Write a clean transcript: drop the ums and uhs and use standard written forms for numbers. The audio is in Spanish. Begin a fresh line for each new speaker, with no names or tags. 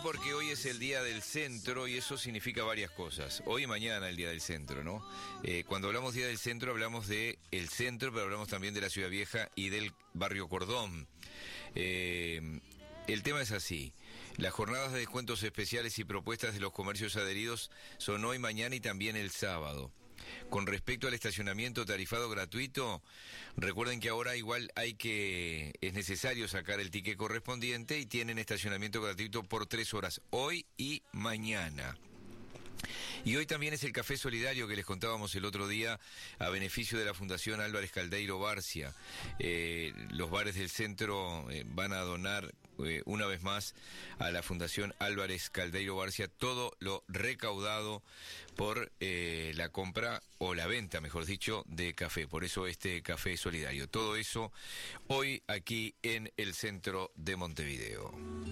porque hoy es el Día del Centro y eso significa varias cosas. Hoy y mañana el Día del Centro, ¿no? Cuando hablamos Día del Centro hablamos de el centro, pero hablamos también de la Ciudad Vieja y del barrio Cordón. El tema es así. Las jornadas de descuentos especiales y propuestas de los comercios adheridos son hoy, mañana y también el sábado. Con respecto al estacionamiento tarifado gratuito, recuerden que ahora igual es necesario sacar el ticket correspondiente y tienen estacionamiento gratuito por 3 horas, hoy y mañana. Y hoy también es el café solidario que les contábamos el otro día a beneficio de la Fundación Álvarez Caldeiro Barcia. Los bares del centro van a donar una vez más a la Fundación Álvarez Caldeiro Barcia todo lo recaudado por la compra o la venta, mejor dicho, de café. Por eso este café solidario. Todo eso hoy aquí en el centro de Montevideo.